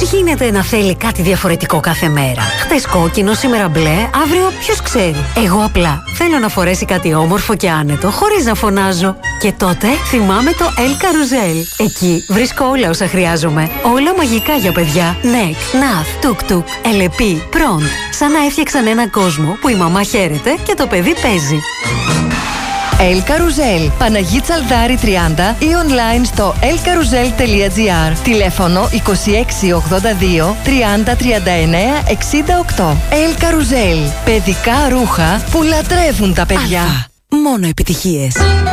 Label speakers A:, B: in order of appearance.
A: γίνεται να θέλει κάτι διαφορετικό κάθε μέρα? Χτες κόκκινο, σήμερα μπλε, αύριο ποιος ξέρει. Εγώ απλά θέλω να φορέσει κάτι όμορφο και άνετο, χωρίς να φωνάζω. Και τότε θυμάμαι το El Carousel. Εκεί βρίσκω όλα όσα χρειάζομαι. Όλα μαγικά για παιδιά. Νεκ, Ναθ, Τουκ-Τουκ, Ελεπί, Προντ. Σαν να έφτιαξαν έναν κόσμο που η μαμά χαίρεται και το παιδί παίζει.
B: El Carousel, Παναγί Τσαλδάρη 30 ή online στο elcarousel.gr. Τηλέφωνο 2682 30 39 68. El Carousel, παιδικά ρούχα που λατρεύουν τα παιδιά.
A: Μόνο επιτυχίες.